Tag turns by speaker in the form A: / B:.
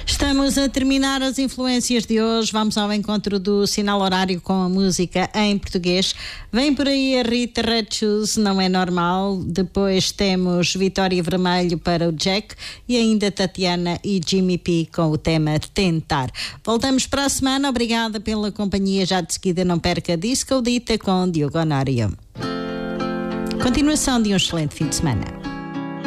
A: Estamos a terminar as influências de hoje. Vamos ao encontro do sinal horário com a música em português. Vem por aí a Rita Red Shoes, Não É Normal. Depois temos Vitória Vermelho para o Jack e ainda Tatiana e Jimmy P com o tema Tentar. Voltamos para a semana. Obrigada pela companhia. Já de seguida não perca Disco Dita com Diogo Honório. Continuação de um excelente fim de semana.